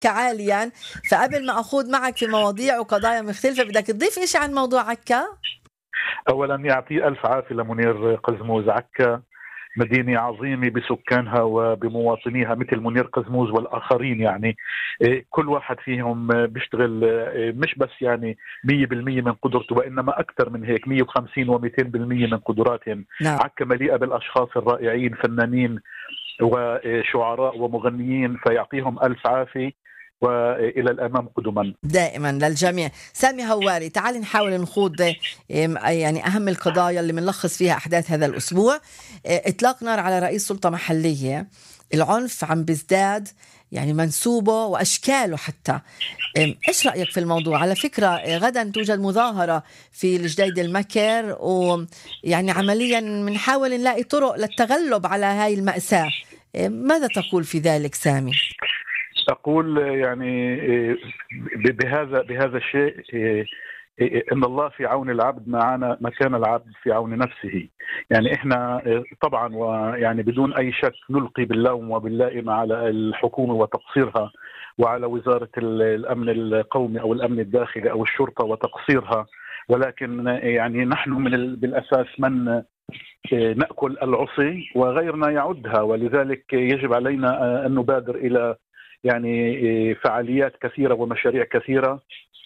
عاليا. فقبل ما أخوض معك في مواضيع وقضايا مختلفة، بدك تضيف إشي عن موضوع عكا؟ أولا يعطي ألف عافية لمنير قزموز. عكا مدينة عظيمة بسكانها وبمواطنيها مثل منير قزموز والآخرين، يعني كل واحد فيهم بيشتغل مش بس يعني 100% من قدرته، وإنما أكثر من هيك 150 و200% من قدراتهم. نعم. عكا مليئة بالأشخاص الرائعين، فنانين وشعراء ومغنيين، فيعطيهم ألف عافية وإلى الأمام قدما دائما للجميع. سامي هواري، تعال نحاول نخوض يعني أهم القضايا اللي بنلخص فيها أحداث هذا الأسبوع. إطلاق نار على رئيس سلطة محلية، العنف عم بيزداد، يعني منسوبه وأشكاله حتى. إيش رأيك في الموضوع؟ على فكرة غدا توجد مظاهرة في الجديد المكر، ويعني عمليا بنحاول نلاقي طرق للتغلب على هاي المأساة. ماذا تقول في ذلك سامي؟ أقول يعني بهذا الشيء إن الله في عون العبد ما كان العبد في عون نفسه. يعني إحنا طبعا ويعني بدون أي شك نلقي باللوم وباللائم على الحكومة وتقصيرها، وعلى وزارة الأمن القومي أو الأمن الداخلي أو الشرطة وتقصيرها، ولكن يعني نحن بالأساس من نأكل العصي وغيرنا يعدها، ولذلك يجب علينا أن نبادر إلى يعني فعاليات كثيرة ومشاريع كثيرة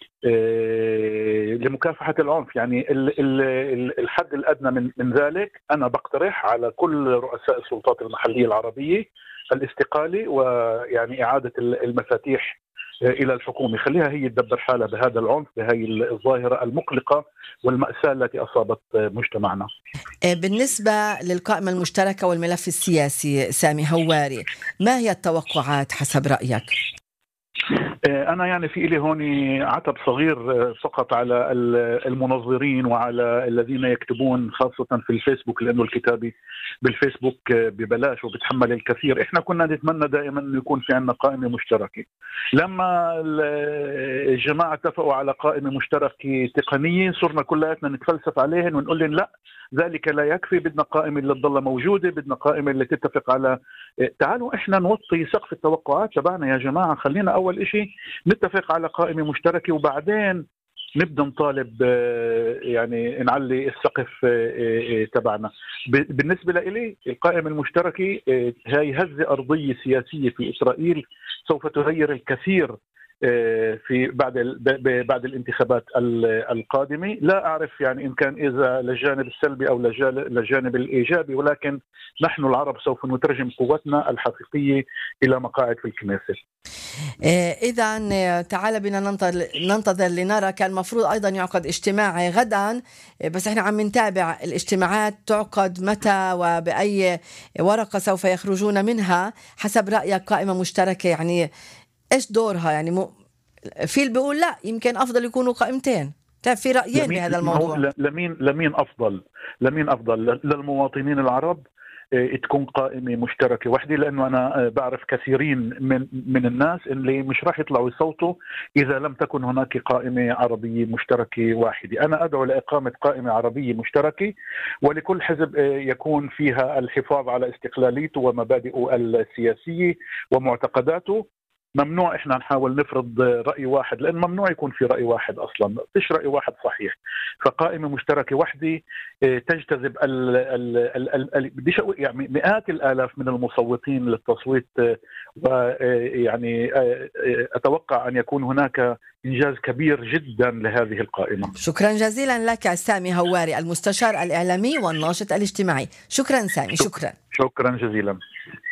لمكافحة العنف. يعني الحد الأدنى من ذلك أنا بقترح على كل رؤساء السلطات المحلية العربية الاستقالة، ويعني إعادة المفاتيح إلى الحكومة، خليها هي تدبر حالها بهذا العنف، بهذه الظاهرة المقلقة والمأساة التي أصابت مجتمعنا. بالنسبة للقائمة المشتركة والملف السياسي سامي هواري، ما هي التوقعات حسب رأيك؟ أنا يعني في إلي هون عتب صغير فقط على المنظرين وعلى الذين يكتبون خاصة في الفيسبوك، لأنه الكتابة بالفيسبوك ببلاش وبتحمل الكثير. إحنا كنا نتمنى دائما أن يكون في عنا قائمة مشتركة. لما الجماعة اتفقوا على قائمة مشتركة تقنية صرنا كلياتنا نتفلسف عليهن ونقول لهم لا، ذلك لا يكفي، بدنا قائمة اللي تضل موجودة، بدنا قائمة اللي تتفق على. تعالوا إحنا نوطي سقف التوقعات تبعنا يا جماعة. خلينا أول إشي نتفق على قائمة مشتركة، وبعدين نبدأ نطالب يعني نعلي السقف تبعنا. بالنسبة لإلي القائمة المشتركة هي هزة أرضية سياسية في إسرائيل سوف تغير الكثير في بعد الانتخابات القادمة. لا أعرف يعني إن كان إذا للجانب السلبي أو للجانب الإيجابي، ولكن نحن العرب سوف نترجم قوتنا الحقيقية إلى مقاعد في الكنيسة. إذا تعال بنا ننتظر لنرى. كان المفروض أيضا يعقد اجتماع غدا، بس إحنا عم نتابع الاجتماعات تعقد متى وبأي ورقة سوف يخرجون منها. حسب رأيك قائمة مشتركة يعني إيش دورها؟ يعني في اللي بيقول لا يمكن أفضل يكونوا قائمتين. في رأيين بهذا الموضوع. لمين أفضل للمواطنين العرب تكون قائمة مشتركة وحدة، لأنه أنا بعرف كثيرين من الناس اللي مش راح يطلعوا يصوتوا إذا لم تكن هناك قائمة عربية مشتركة واحدة. أنا أدعو لإقامة قائمة عربية مشتركة، ولكل حزب يكون فيها الحفاظ على استقلاليته ومبادئه السياسية ومعتقداته. ممنوع إحنا نحاول نفرض رأي واحد، لأن ممنوع يكون في رأي واحد أصلا، فيش رأي واحد صحيح. فقائمة مشتركة وحدة تجتذب بديش يعني مئات الآلاف من المصوتين للتصويت، ويعني أتوقع أن يكون هناك إنجاز كبير جدا لهذه القائمة. شكرا جزيلا لك سامي هواري، المستشار الإعلامي والناشط الاجتماعي. شكرا سامي. شكرا جزيلا.